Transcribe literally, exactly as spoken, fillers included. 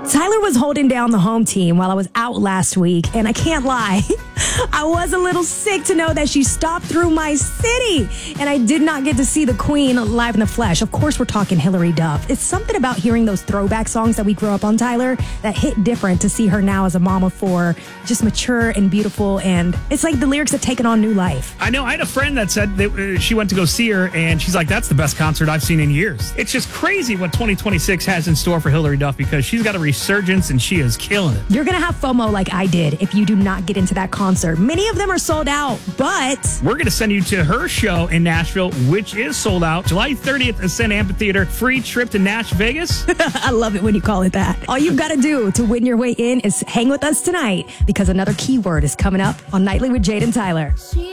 Tyler was holding down the home team while I was out last week, and I can't lie, I was a little sick to know that she stopped through my city, and I did not get to see the queen live in the flesh. Of course, we're talking Hilary Duff. It's something about hearing those throwback songs that we grew up on, Tyler, that hit different to see her now as a mom of four, just mature and beautiful, and it's like the lyrics have taken on new life. I know. I had a friend that said that uh, she went to go see her, and she's like, that's the best concert I've seen in years. It's just crazy what twenty twenty-six has in store for Hilary Duff, because she's got a resurgence and she is killing it. You're going to have FOMO like I did if you do not get into that concert. Many of them are sold out, but we're going to send you to her show in Nashville, which is sold out. July thirtieth, Ascend Amphitheater. Free trip to Nash Vegas. I love it when you call it that. All you've got to do to win your way in is hang with us tonight, because another keyword is coming up on Nightly with Jade and Tyler.